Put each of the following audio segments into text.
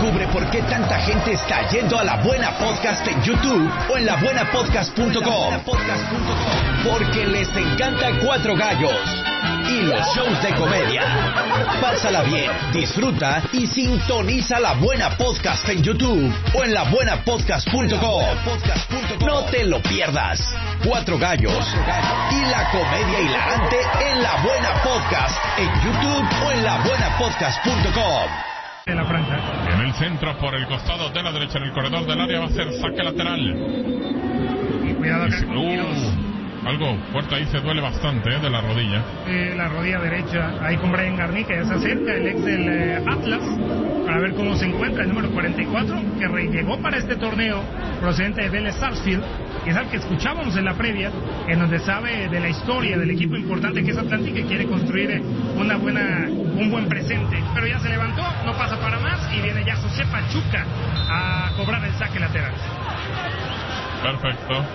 Descubre por qué tanta gente está yendo a La Buena Podcast en YouTube o en labuenapodcast.com. Porque les encanta Cuatro Gallos y los shows de comedia. Pásala bien, disfruta y sintoniza La Buena Podcast en YouTube o en labuenapodcast.com. No te lo pierdas. Cuatro Gallos y la comedia hilarante en La Buena Podcast en YouTube o en labuenapodcast.com. En la franja. En el centro, por el costado de la derecha, en el corredor del área, va a ser saque lateral. Y cuidado acá con tiros. Algo fuerte ahí, se duele bastante de la rodilla. La rodilla derecha, ahí con Brian Garnica, ya se acerca el ex del Atlas, para ver cómo se encuentra el número 44, que llegó para este torneo procedente de Vélez Sarsfield, y es al que escuchábamos en la previa, en donde sabe de la historia del equipo importante que es Atlántico y quiere construir un buen presente. Pero ya se levantó, no pasa para más, y viene ya José Pachuca a cobrar el saque lateral. Perfecto.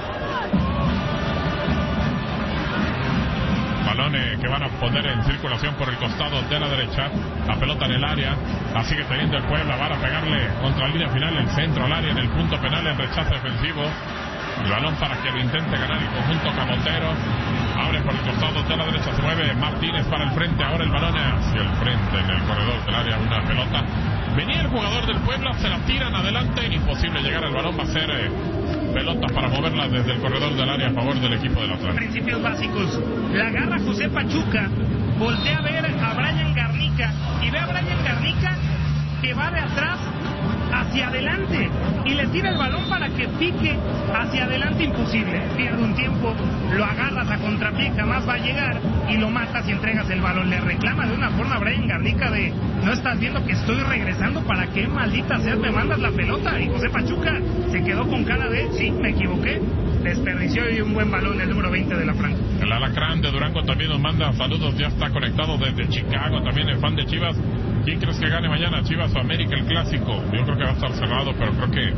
Balones que van a poner en circulación por el costado de la derecha. La pelota en el área, la sigue teniendo el Puebla. Van a pegarle contra la línea final, el centro al área, en el punto penal, el rechazo defensivo. El balón para que lo intente ganar el conjunto camotero. Abre por el costado de la derecha, se mueve Martínez para el frente. Ahora el balón hacia el frente en el corredor del área. Una pelota. Venía el jugador del Puebla, se la tiran adelante. Imposible llegar al balón. Va a ser pelota para moverla desde el corredor del área a favor del equipo del Atlántico. Principios básicos. La agarra José Pachuca. Voltea a ver a Brian Garnica. Y ve a Brian Garnica que va de atrás hacia adelante y le tira el balón para que pique hacia adelante. Imposible, pierde un tiempo, lo agarras a contrapié, jamás va a llegar y lo matas y entregas el balón. Le reclama de una forma a Brian Garnica de: no estás viendo que estoy regresando, ¿para qué maldita sea me mandas la pelota? Y José Pachuca se quedó con cara de: sí, me equivoqué. Desperdició y un buen balón el número 20 de la franja. El Alacrán de Durango también nos manda saludos, ya está conectado desde Chicago, también el fan de Chivas. ¿Quién crees que gane mañana, Chivas o América, el clásico? Yo creo que va a estar cerrado, pero creo que...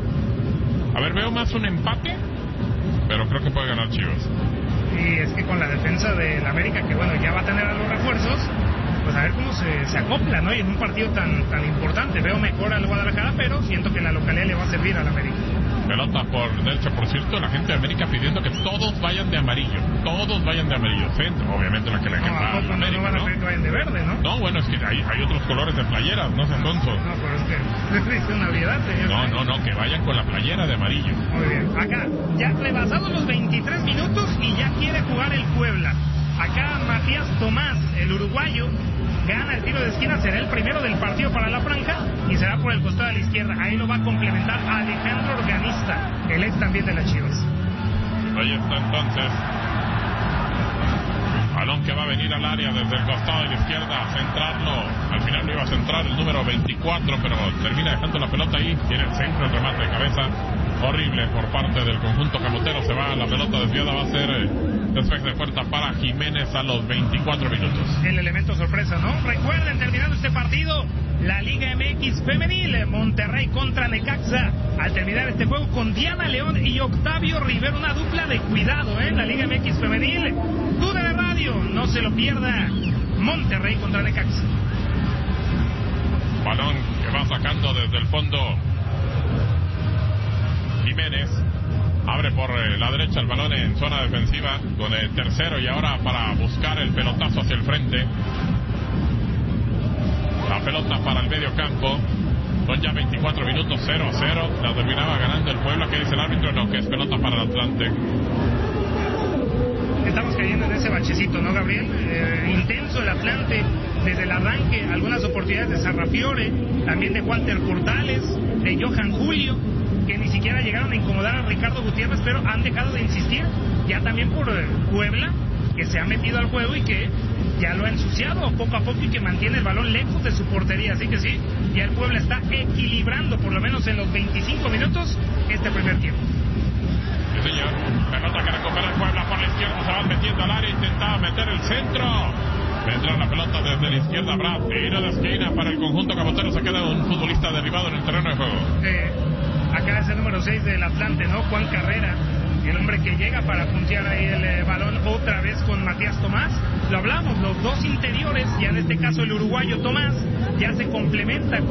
A ver, veo más un empate, pero creo que puede ganar Chivas. Y es que con la defensa del América, que bueno, ya va a tener a los refuerzos, pues a ver cómo se acopla, ¿no? Y en un partido tan importante, veo mejor al Guadalajara, pero siento que la localidad le va a servir al América. Pelota por derecha, por cierto, la gente de América pidiendo que todos vayan de amarillo. Todos vayan de amarillo. Centro, obviamente la que le queda a América, no van a pedir que vayan de verde, ¿no? No, bueno, es que hay otros colores de playeras, no sean tontos. No, pero es que es una habilidad, señor. No, que vayan con la playera de amarillo. Muy bien. Acá, ya rebasados los 23 minutos y ya quiere jugar el Puebla. Acá Matías Tomás, el uruguayo, gana el tiro de esquina, será el primero del partido para la franja y será por el costado de la izquierda. Ahí lo va a complementar Alejandro Organista, el ex también de las Chivas. Ahí está entonces. Balón que va a venir al área desde el costado de la izquierda, a centrarlo. Al final lo iba a centrar el número 24, pero termina dejando la pelota ahí. Tiene el centro, el remate de cabeza. Horrible por parte del conjunto camotero. Se va la pelota desviada, va a ser despeje de puerta para Jiménez a los 24 minutos. El elemento sorpresa, ¿no? Recuerden, terminando este partido, la Liga MX femenil, Monterrey contra Necaxa. Al terminar este juego con Diana León y Octavio Rivero, una dupla de cuidado, ¿eh? La Liga MX femenil. TUDN Radio, no se lo pierda. Monterrey contra Necaxa. Balón que va sacando desde el fondo Jiménez. Abre por la derecha el balón en zona defensiva con el tercero y ahora para buscar el pelotazo hacia el frente. La pelota para el medio campo. Son ya 24 minutos, 0-0. La terminaba ganando el Puebla. ¿Qué dice el árbitro? No, que es pelota para el Atlante. Estamos cayendo en ese bachecito, ¿no, Gabriel? Intenso el Atlante desde el arranque. Algunas oportunidades de Sarrafiore, también de Walter Portales, de Johan Julio, que ni siquiera llegaron a incomodar a Ricardo Gutiérrez, pero han dejado de insistir. Ya también por Puebla, que se ha metido al juego y que ya lo ha ensuciado poco a poco y que mantiene el balón lejos de su portería. Así que sí, ya el Puebla está equilibrando, por lo menos en los 25 minutos, este primer tiempo. Sí, señor. Pelota que recupera el Puebla por la izquierda, se va metiendo al área, intentaba meter el centro. Vendrá la pelota desde la izquierda, Brad. Tiro de esquina para el conjunto camotero. Se queda un futbolista derribado en el terreno de juego. Acá es el número 6 del Atlante, ¿no? Juan Carrera, el hombre que llega para puntear ahí el balón otra vez con Matías Tomás. Lo hablamos, los dos interiores, ya en este caso el uruguayo Tomás, ya se complementa